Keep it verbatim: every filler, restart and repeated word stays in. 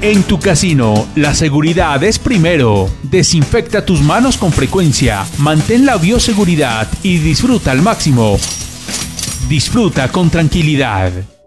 En tu casino, la seguridad es primero. Desinfecta tus manos con frecuencia, mantén la bioseguridad y disfruta al máximo. Disfruta con tranquilidad.